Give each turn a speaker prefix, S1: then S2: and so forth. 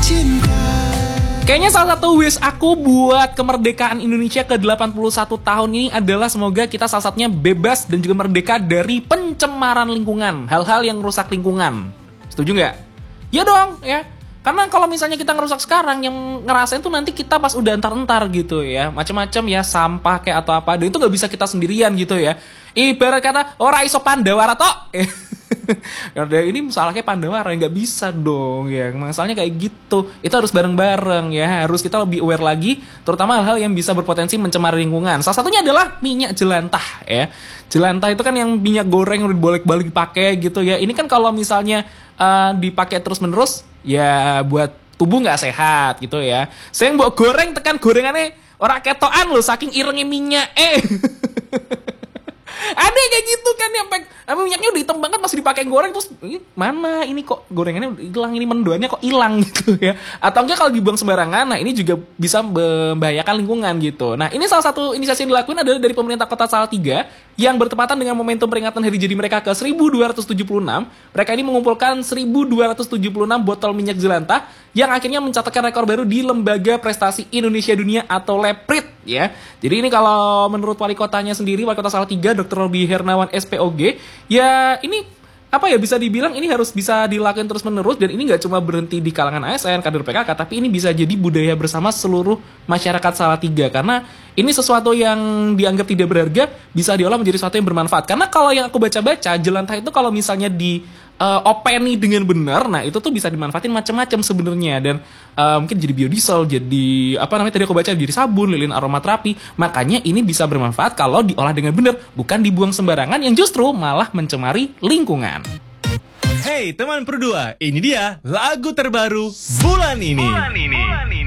S1: Kayaknya salah satu wish aku buat kemerdekaan Indonesia ke-81 tahun ini adalah semoga kita salah satunya bebas dan juga merdeka dari pencemaran lingkungan. Hal-hal yang merusak lingkungan. Setuju nggak? Ya dong, ya. Karena kalau misalnya kita ngerusak sekarang, yang ngerasain tuh nanti kita pas udah entar-entar gitu ya. Macam-macam ya, sampah kayak atau apa. Dan itu nggak bisa kita sendirian gitu ya. Ibarat kata, ora iso Pandawara tok. Karena ini masalahnya Pandawara, nggak bisa dong ya. Masalahnya kayak gitu. Itu harus bareng-bareng ya. Harus kita lebih aware lagi, terutama hal-hal yang bisa berpotensi mencemari lingkungan. Salah satunya adalah minyak jelantah ya. Jelantah itu kan yang minyak goreng udah bolak-balik dipakai gitu ya. Ini kan kalau misalnya dipakai terus-menerus, ya buat tubuh nggak sehat gitu ya. Saya yang bawa goreng tekan gorengannya orang ketoan loh, saking irengnya minyak. Ada kayak gitu kan, yang minyaknya udah hitam banget masih dipakai goreng, terus mana ini kok gorengannya hilang, ini mendoannya kok hilang gitu ya. Atau enggak kalau dibuang sembarangan, nah ini juga bisa membahayakan lingkungan gitu. Nah ini salah satu inisiasi yang dilakuin adalah dari pemerintah kota Salatiga yang bertepatan dengan momentum peringatan hari jadi mereka ke 1276. Mereka ini mengumpulkan 1276 botol minyak jelantah yang akhirnya mencatatkan rekor baru di Lembaga Prestasi Indonesia Dunia atau LEPRID ya. Jadi ini kalau menurut wali kotanya sendiri, wali kota Salatiga Dr. Robi Hernawan SPOG, ya ini apa ya, bisa dibilang ini harus bisa dilakukan terus-menerus, dan ini nggak cuma berhenti di kalangan ASN, kader PKK, tapi ini bisa jadi budaya bersama seluruh masyarakat Salatiga, karena ini sesuatu yang dianggap tidak berharga bisa diolah menjadi sesuatu yang bermanfaat. Karena kalau yang aku baca-baca, jelantah itu kalau misalnya di openi dengan benar, nah itu tuh bisa dimanfaatin macam-macam sebenarnya, dan mungkin jadi biodiesel, jadi apa namanya tadi aku baca, jadi sabun, lilin aromaterapi. Makanya ini bisa bermanfaat kalau diolah dengan benar, bukan dibuang sembarangan yang justru malah mencemari lingkungan.
S2: Hey teman Pro 2, ini dia lagu terbaru bulan ini.